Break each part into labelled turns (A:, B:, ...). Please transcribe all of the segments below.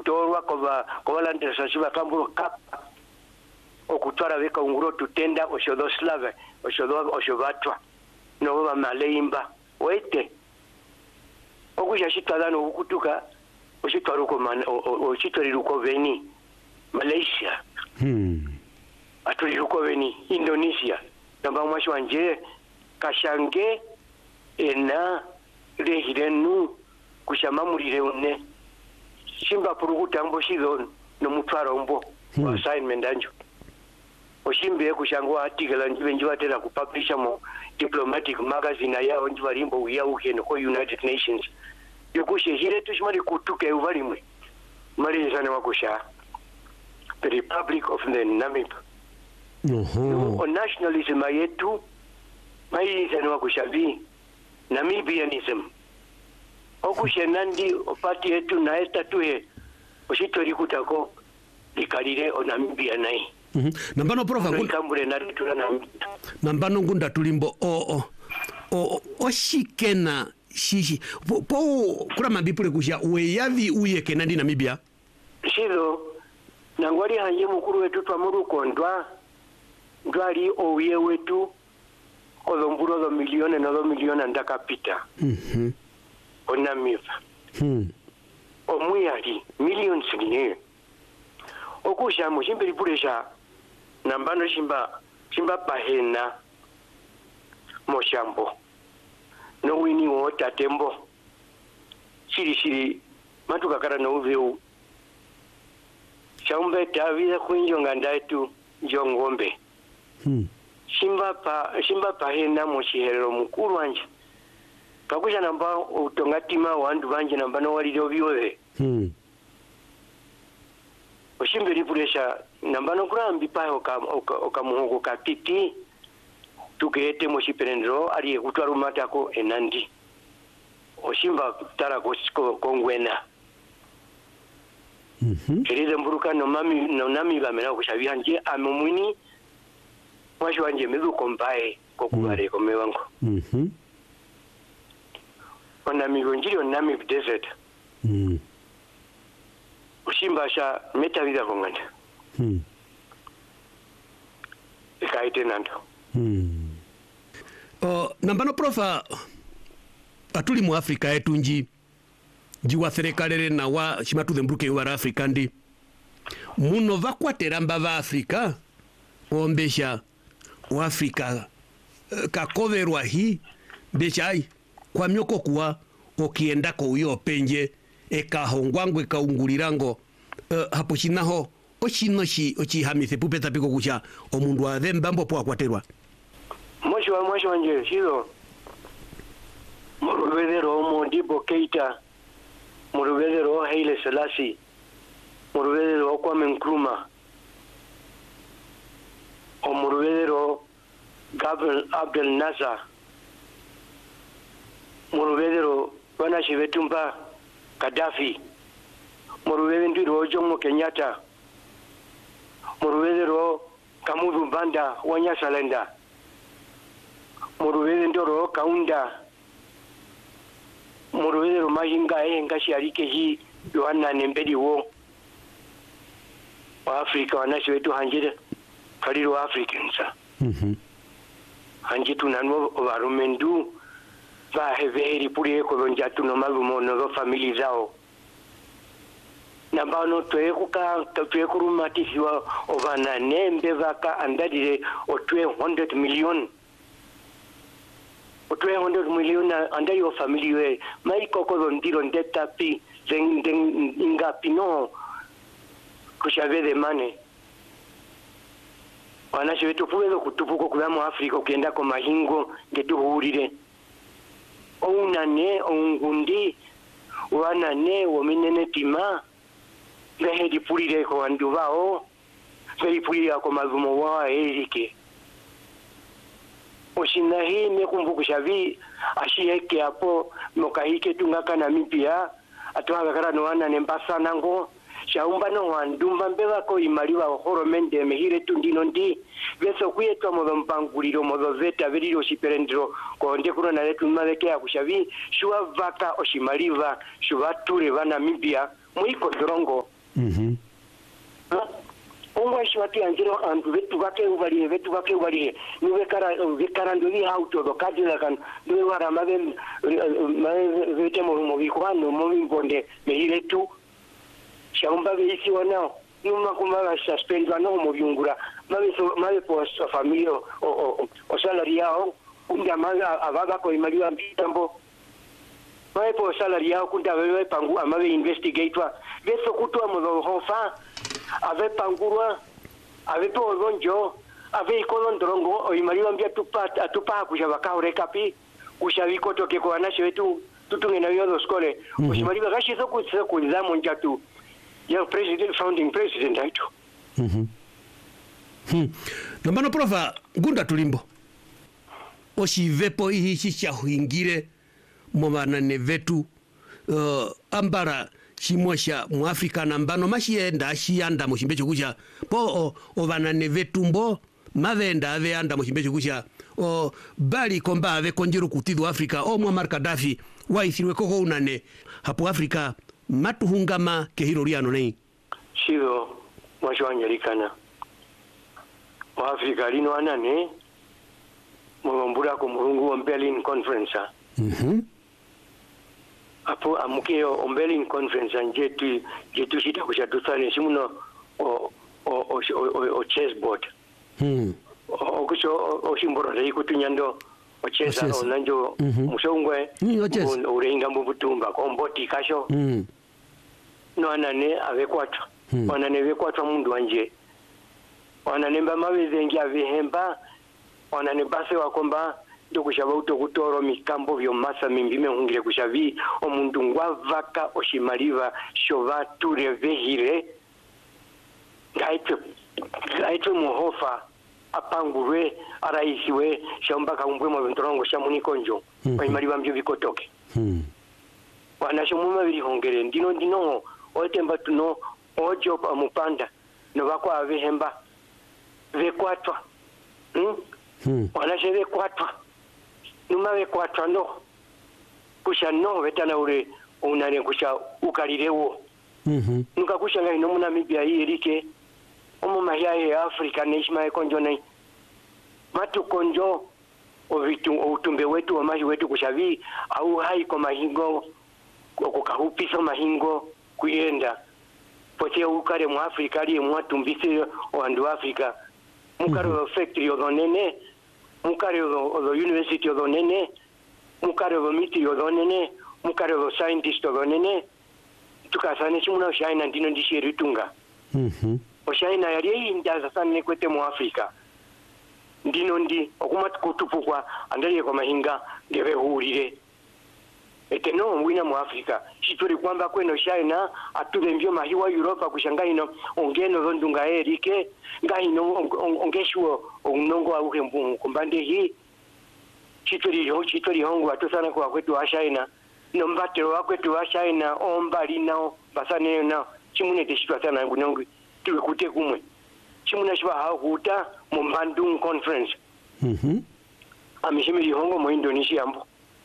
A: kutorwa kwa landera sasiba kamburo kapa okutwara beka unguro tutenda oshodo slave oshovatwa no ba maleimba wete okushashitwa no ukutuka oshitwaruko man oshitwariruko veni Malaysia aturiruko veni Indonesia namba mwasho anje kashange ena rehirenu kushamamurire une shimba purukuta mbo shido no mutwara mbo assignment anjo oshimbe kushangwa article njibe njibatera kupublisha mo diplomatic magazine yao njibarimbo uya ukene ko United Nations yokushe hire tushimari kutuke uvarimwe mari sana wakusha the Republic of the Namibia o nationalism yetu mai sana wakusha vi Namibianism okushe nandi opati yetu na esta tuhe oshitori kutako likarire o Namibia nai
B: nambano profa nambano ngunda tulimbo oshikena shishi po kula mabipule kusha uyavi uyeke nandi Namibia
A: shido nangwali hanje mukuru wetu twamuru kondwa ndwali owiye wetu ozomburo do milioni ndakapita onamiva omuyali millions ni okusha mushimbiri pulesha nambano shimba pahena moshambo no wini wota tembo shiri matukakara no uveu shaumbe tavira kuinjonga ndaitu njongombe shimba pahena moshiherero mukuru wanje kakusha namba utongatima wandu banje nambano waliro biwe oshimbiri pulesha nambano kurambi paho okamuhoko katiti tukete moshiperendro ali kutwarumata ko enandi oshimba tara kongwena kirize mburuka no nami bamera kushabia nje amumwini mwasho wanje mizu kombae kokubare komewango onami gonjiri onami desert ushimba sha meta vida konganda ikaite nando
B: nambano profa atuli mu Afrika yetu njiwa serekalere na wa shimatu thembruke wa Afrika ndi muno vakwatera mbava Afrika ombesha wa Afrika kakoverwa hi beshai kwa myoko kuwa okienda ko uyo penje ekahongwangwe kaungulirango hapo shinaho oshinoshi ochihamise pupeta piko kusha omundu wa thembambo po akwaterwa
A: mwisho wanje shido murubedero Modibo Keita murubedero Haile Selassie murubedero Kwame Nkrumah o murubedero Gabriel Abdel Nasser murubedero wana shivetumba Gaddafi murubedero Jomo Kenyatta murubedero Kamuzu Banda Wanyasalenda murubedero Kaunda murubedero Majinga ngashi alike hii Yohana Nembedi wo wa Afrika wanashi wetu hanjire kaliro Africans hanjitu nanwo barumendu ba heveri puri ko lonjatu no malumo no family zao nambano twekurumatiwa ovana nembe vaka andadire o 200 million andai o family we mai koko ndiro ndeta pi ingapino kushave de mane wanashi wetu puwezo kutupuko kulamo Afrika ukienda kwa mahingo ngetuhurire ounane ongundi wanane wominene tima ngahedi pulire ko wandu bao ngahedi pulire ko mazumo wa erike oshina hii nekumbukusha vi ashiyeke hapo mokahike tungaka Namibia atwanga kana no wanane mbasa nango shaumba no wandumba mbeva ko imaliwa horomende mehire tundino ndi beso kuyetwa mo mpanguliro mo veta veriro shiperendro ko ndekuro na letu maleke ya kushavi shuwa vaka oshimaliva shuwa ture va Namibia muiko drongo Onwa shwati anjiro andu vetu vake uvalie niwe kara ndo auto do kadila kan niwe wara mave vete mo bikwano mo mbonde meire tu shamba veisi wanao numa kumala suspendwa no mo byungura mave po familia o salary yao kunda maga avaga ko imaliwa mbitambo mave po salary yao kunda wewe pangu amave investigator veso kutwa mo hofa ave pangurwa ave polonjo ave ikolondrongo oimaliwa mbia tupa kushavaka urekapi kushaviko toke kwa nasho wetu tutungena yodo skole oimaliwa gashi zo kuliza njatu ya president founding president aitu
B: nambano profa gunda tulimbo oshivepo ihi shishahuingire movanane vetu ambara shimosha muafrika nambano mashienda ashianda mushimbe chukusha po ovanane vetumbo mavenda ave anda mushimbe chukusha bali komba ave konjiru kutidu Afrika Muammar Gaddafi waithirwe koko unane hapo Afrika matuhungama kehiro liano nei
A: shido mwashwanyalikana wa Afrika lino anane mwombura ko murungu wa Berlin conference apo amukeo Berlin conference jetu shita kushatusane simuno o chessboard o simboro dai kutunyando o chessa onanjo musongwe urenga mbutumba komboti kasho no anane avekwatwa wanane vekwatwa mundu wanje wananemba mabezengi avihemba wanane base wakomba ndokushaba utokutoro mikambo byomasa mimbime hungire kushavi omuntu ngwavaka oshimaliva shova turevehire gaitwe muhofa apangurwe araisiwe shamba kaumbwe mu bintorongo shamunikonjo oimaliva mbyo bikotoke wanashomuma biri hongere ndino otemba tuno ojo amupanda no bakwa avihemba vekwatwa wanashebe kwatwa numawe kwatwa no kusha no vetana ure unane kusha ukalirewo nuka kusha ngai no munamibia irike omo mahiaye ya Afrika neshima konjo nai matu konjo ovitu utumbe wetu wa mahi wetu kushavi au hai kwa mahingo okukahupisa mahingo kuyenda pote ukare mu Afrika ali mu atumbise wandu Afrika mukare wa factory odonene mukare wa university odonene mukare wa miti odonene mukare wa scientist odonene tukasane chimuna shaina ndino ndishiritunga oshaina yali indaza sana kwete mu Afrika ndino ndi okumati kutupukwa andaliye kwa mahinga ngebe hulire eteno mwina mu Afrika chituri kwamba kweno shaina atude mbyo mahiwa Europa kushanga ino ongeno zondunga erike ngahino ongeshuo onongo auke mbumu kumbande hii chituri hongo atosana kwa kwetu wa shaina no mbatero wa kwetu wa shaina ombali nao basane nao chimune teshitwa sana ngunongo tuwe kute kumwe chimuna shiba hakuta mu Bandung conference amishimiri hongo mu Indonesia mbo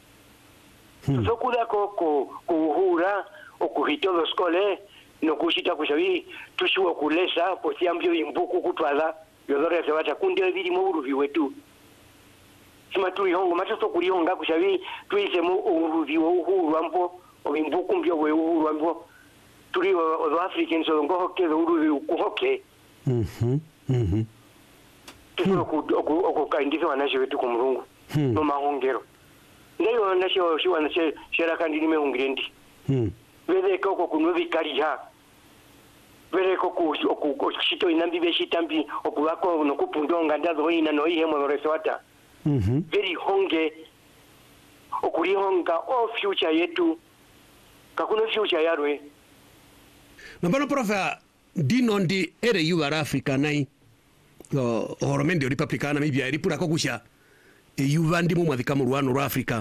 A: sokuda ko kuhura okuhito skole no kushita kushavi tushuwa kulesa posiambyo imbuku kutwala yodore sebata kunde biri mu buruvi wetu sima tuli hongo mataso kuli honga kushavi tuise mu uruvi wo uhuru ambo obimbuku mbyo we uhuru ambo tuli o Africans so ngo hoke uruvi kuhoke tuko okukaindizo wanaje wetu ku Mulungu no mahongero ndeyo nasho shiwa nashe shera kandi nime hungirendi vede ko kunuvi kariha vede ko ku shito inambi beshitambi okubako no kupundonga ndazo ina no ihemo reswata very honge okuri honga o future yetu kakuno future yarwe
B: nambano profa dino ndi ere yuara Africa nai horomende republicana mibia ripura kokusha yuvandi mu mwathikamu rwano rwa Afrika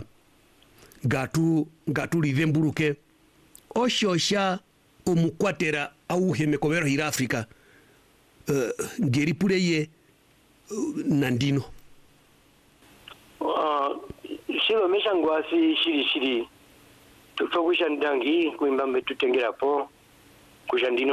B: gatu lithemburuke oshosha omukwatera au hemekobero hira Afrika ngeripureye nandino
A: silo meshangwasi shiri tutokusha ndangi kuimbambe tutengerapo kushandino